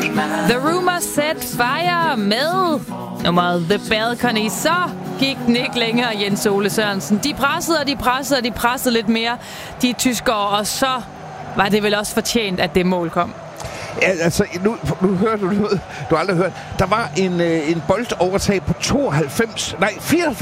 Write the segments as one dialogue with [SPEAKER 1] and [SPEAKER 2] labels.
[SPEAKER 1] The Rumor Set Fire med nummeret The Balcony. Så gik den ikke længere, Jens Ole Sørensen. De pressede lidt mere, de tyskere, og så var det vel også fortjent, at det mål kom.
[SPEAKER 2] Ja, altså, nu hører du noget, du har aldrig hørt. Der var en boldovertag på 94-8.
[SPEAKER 1] Nej,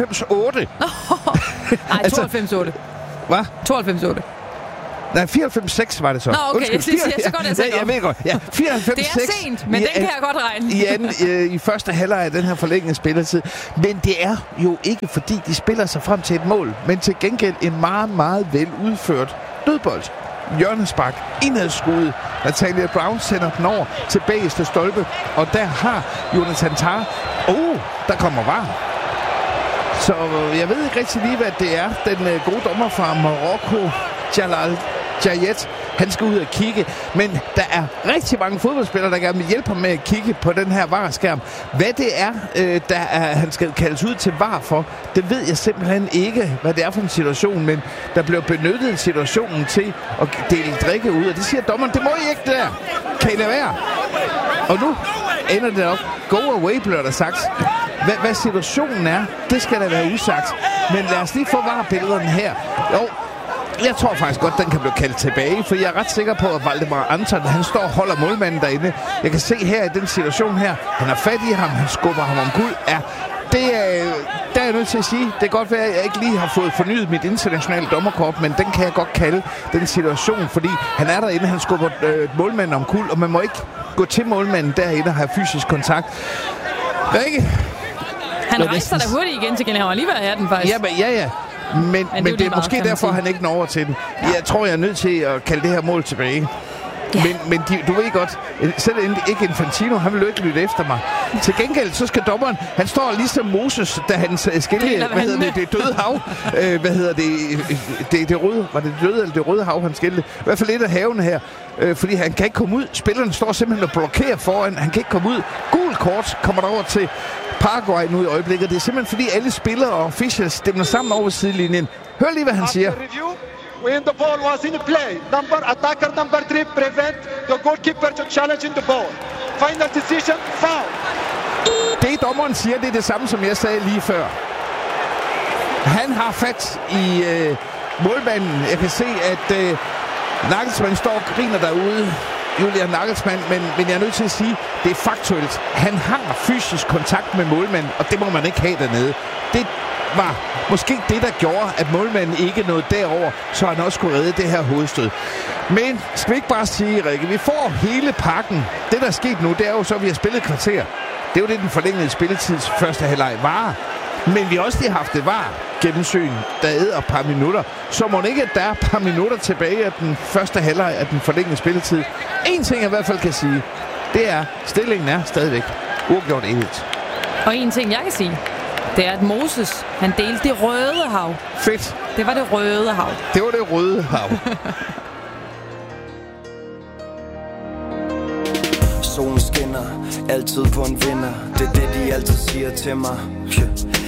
[SPEAKER 1] 92-8.
[SPEAKER 2] Hvad?
[SPEAKER 1] 92-8.
[SPEAKER 2] Nej, 94-6 var det så.
[SPEAKER 1] Nå, okay, jeg siger, så går det så
[SPEAKER 2] jeg ved godt. Ja, 94-6.
[SPEAKER 1] Det er sent, men den kan jeg godt regne.
[SPEAKER 2] I første halvleg af den her forlængede spilletid. Men det er jo ikke, fordi de spiller sig frem til et mål, men til gengæld en meget, meget vel udført dødbold. Hjørnespark, indadsskud. Natalia Brown sender den over til bagerste stolpe, og der har Jonathan Tah. Der kommer VAR. Så jeg ved ikke rigtig lige, hvad det er. Den gode dommer fra Marokko, Jalal Jayet, han skal ud og kigge. Men der er rigtig mange fodboldspillere, der gerne vil hjælpe ham med at kigge på den her VAR-skærm. Hvad det er, han skal kaldes ud til VAR for, det ved jeg simpelthen ikke, hvad det er for en situation. Men der blev benyttet situationen til at dele drikke ud, og det siger dommeren, det må I ikke der. Kan I lade være? Og nu ender det op. Go away, bliver der sagt. Hvad situationen er, det skal der være usagt. Men lad os lige få VAR-billederne her. Jo, jeg tror faktisk godt, den kan blive kaldt tilbage, for jeg er ret sikker på, at Valdemar Anton, han står og holder målmanden derinde. Jeg kan se her i den situation her, han har fat i ham, han skubber ham omkuld. Ja, der er jeg nødt til at sige, det kan godt være, at jeg ikke lige har fået fornyet mit internationale dommerkort, men den kan jeg godt kalde den situation, fordi han er derinde, han skubber målmanden omkuld, og man må ikke gå til målmanden derinde og have fysisk kontakt. Rikke?
[SPEAKER 1] Han rejser da hurtigt igen til gengæld. Han var lige ved at have den, faktisk.
[SPEAKER 2] Ja. Men det er måske derfor, han ikke når over til den. Ja. Jeg tror, jeg er nødt til at kalde det her mål tilbage. Ja. Men du ved godt, selv ikke Infantino, han vil jo ikke lytte efter mig. Til gengæld, så skal dommeren, han står ligesom Moses, da han skille, det døde hav. Det røde, var det døde eller det røde hav, han skille? I hvert fald lidt af havene her. Fordi han kan ikke komme ud. Spillerne står simpelthen og blokerer foran. Han kan ikke komme ud. Gul kort kommer der over til Paraguay nu i øjeblikket. Det er simpelthen fordi alle spillere og officials stemmer sammen over sidelinjen. Hør lige, hvad han siger.
[SPEAKER 3] When the ball was in play, attacker number 3 prevent the goalkeeper to challenge in the ball. Final decision, foul.
[SPEAKER 2] Det dommeren siger, det er det samme, som jeg sagde lige før. Han har fat i målmanden. Jeg kan se, at Nagelsmann står og griner derude. Julian Nagelsmann, men jeg er nødt til at sige, det er faktuelt. Han har fysisk kontakt med målmanden, og det må man ikke have dernede. Det var måske det, der gjorde, at målmanden ikke nåede derover, så han også kunne redde det her hovedstød. Men skal vi ikke bare sige, Rikke, vi får hele pakken. Det, der er sket nu, det er jo så, at vi har spillet kvarter. Det er jo det, den forlængede spilletids første halvleg var. Men vi har også lige haft det VAR gennemsyn, der æder et par minutter. Så må det ikke, at der er et par minutter tilbage af den første halvleg af den forlængede spilletid. En ting, jeg i hvert fald kan sige, det er, stillingen er stadigvæk uafgjort 1-1.
[SPEAKER 1] Og en ting, jeg kan sige, det er, at Moses, han delte det røde hav.
[SPEAKER 2] Fedt.
[SPEAKER 1] Det var det røde hav.
[SPEAKER 2] Det var det røde hav.
[SPEAKER 4] Solen skinner, altid på en vinder. Det er det, de altid siger til mig.